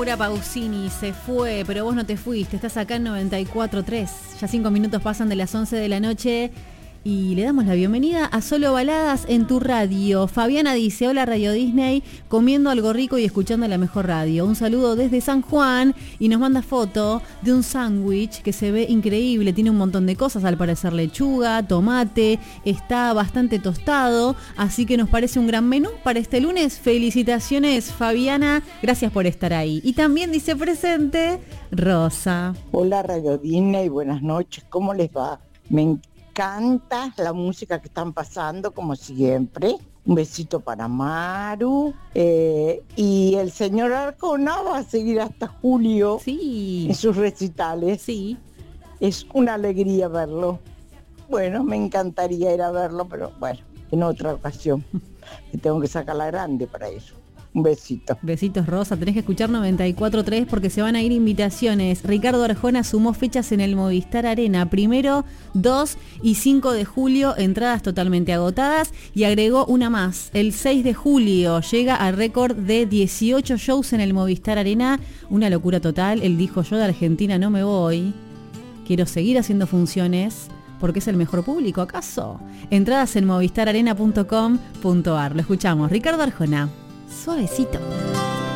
Laura Pausini se fue, pero vos no te fuiste, estás acá en 94.3. Ya 5 minutos pasan de las 11 de la noche y le damos la bienvenida a Solo Baladas en tu radio. Fabiana dice, hola Radio Disney, comiendo algo rico y escuchando la mejor radio. Un saludo desde San Juan y nos manda foto de un sándwich que se ve increíble, tiene un montón de cosas, al parecer lechuga, tomate, está bastante tostado, así que nos parece un gran menú para este lunes. Felicitaciones Fabiana, gracias por estar ahí. Y también dice presente Rosa. Hola Radio Disney, buenas noches, ¿cómo les va? Me encanta la música que están pasando, como siempre. Un besito para Maru. Y el señor Arjona va a seguir hasta julio, sí, en sus recitales. Sí. Es una alegría verlo. Bueno, me encantaría ir a verlo, pero bueno, en otra ocasión. Me tengo que sacar la grande para eso. Un besito. Besitos Rosa, tenés que escuchar 94.3 porque se van a ir invitaciones. Ricardo Arjona sumó fechas en el Movistar Arena, 1, 2 y 5 de julio, entradas totalmente agotadas, y agregó una más, el 6 de julio, llega al récord de 18 shows en el Movistar Arena, una locura total. Él dijo, yo de Argentina no me voy, quiero seguir haciendo funciones, porque es el mejor público, ¿acaso? Entradas en movistararena.com.ar. Lo escuchamos, Ricardo Arjona. Suavecito.